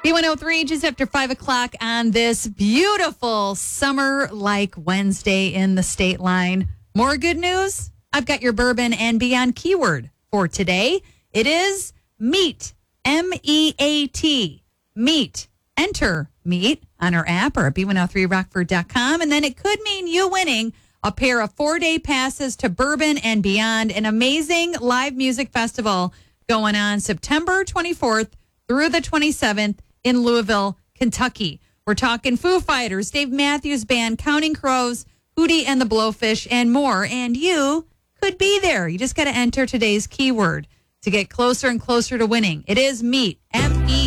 B103, just after 5 o'clock on this beautiful summer-like Wednesday in the state line. More good news? I've got your Bourbon and Beyond keyword for today. It is meat, M-E-A-T, meat. Enter meat on our app or at b103rockford.com, and then it could mean you winning a pair of 4-day passes to Bourbon and Beyond, an amazing live music festival going on September 24th through the 27th in Louisville, Kentucky. We're talking Foo Fighters, Dave Matthews Band, Counting Crows, Hootie and the Blowfish, and more. And you could be there. You just got to enter today's keyword to get closer and closer to winning. It is meat, M-E-A-T.